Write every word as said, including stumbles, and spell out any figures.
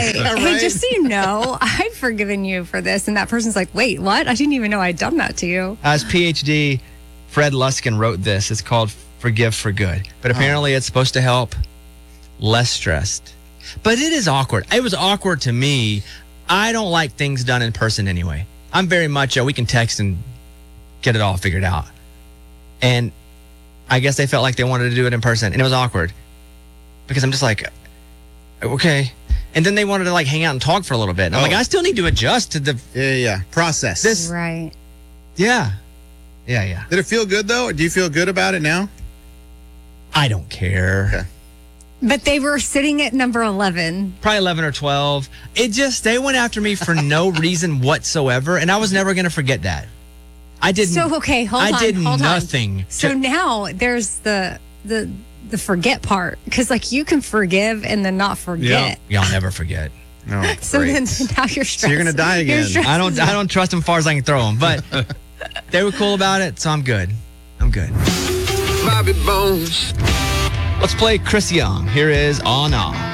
say, Yeah, hey, right? just so you know, I've forgiven you for this. And that person's like, wait, what? I didn't even know I'd done that to you. As PhD, Fred Luskin wrote this. It's called Forgive for Good. But apparently it's supposed to help less stressed. But it is awkward. It was awkward to me. I don't like things done in person anyway. I'm very much, uh, we can text and get it all figured out. And I guess they felt like they wanted to do it in person. And it was awkward. Because I'm just like, okay. And then they wanted to like hang out and talk for a little bit. And I'm Oh. like, I still need to adjust to the, Yeah, yeah, yeah. Process. This- Right. yeah. Yeah, yeah. Did it feel good, though? Do you feel good about it now? I don't care. Okay. But they were sitting at number eleven. Probably eleven or twelve. It just, they went after me for no reason whatsoever. And I was never going to forget that. I didn't. So, okay, hold I on. did hold nothing. On. So to- now there's the the the forget part. Because, like, you can forgive and then not forget. Y'all never forget. No. So great. then now you're stressed. So you're gonna die Your again. stress I don't is- I don't trust them as far as I can throw them. But they were cool about it, so I'm good. I'm good. Bobby Bones. Let's play Chris Young. Here is On Off.